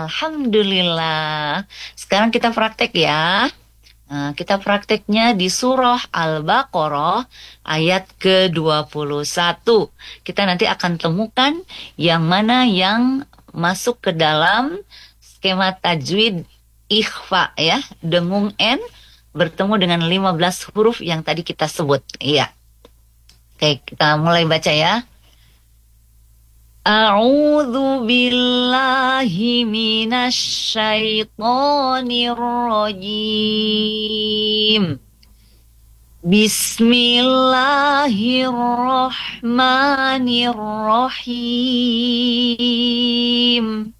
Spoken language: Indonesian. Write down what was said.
Alhamdulillah. Sekarang kita praktek ya. Nah, kita prakteknya di surah Al-Baqarah ayat ke-21. Kita nanti akan temukan yang mana yang masuk ke dalam skema tajwid ikhfa ya. Dengung N bertemu dengan 15 huruf yang tadi kita sebut. Iya. Oke, kita mulai baca ya. A'udzu billahi minasy syaithanir rajim. Bismillahirrahmanirrahim.